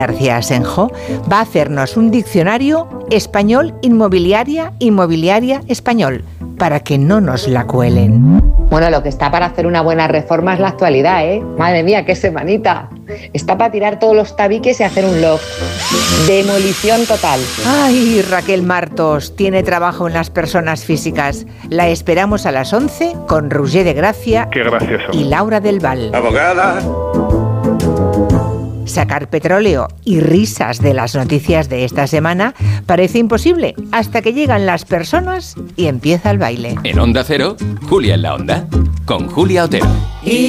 García Asenjo va a hacernos un diccionario español inmobiliaria español, para que no nos la cuelen. Bueno, lo que está para hacer una buena reforma es la actualidad, ¿eh? Madre mía, qué semanita. Está para tirar todos los tabiques y hacer un loft. Demolición total. Ay, Raquel Martos tiene trabajo en las personas físicas. La esperamos a las 11 con Roger de Gracia. Qué gracioso. Y Laura del Val. Abogada. Sacar petróleo y risas de las noticias de esta semana parece imposible hasta que llegan las personas y empieza el baile. En Onda Cero, Julia en la Onda, con Julia Otero.